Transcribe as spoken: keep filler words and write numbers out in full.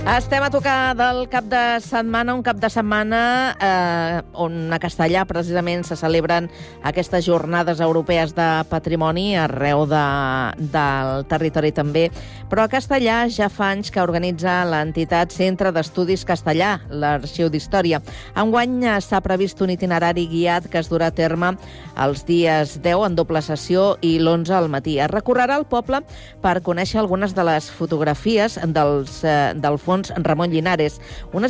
Estem a tocar del cap de setmana, un cap de setmana eh, on a Castellà precisament se celebren aquestes jornades europees de patrimoni arreu de, del territori també, però a Castellà ja fa anys que organitza l'entitat Centre d'Estudis Castellà, l'Arxiu d'Història. Enguany s'ha previst un itinerari guiat que es durà a terme els dies deu en doble sessió i l'onze al matí. Es recorrerà el poble per conèixer algunes de les fotografies dels, eh, del fons Ramon Llinares, unes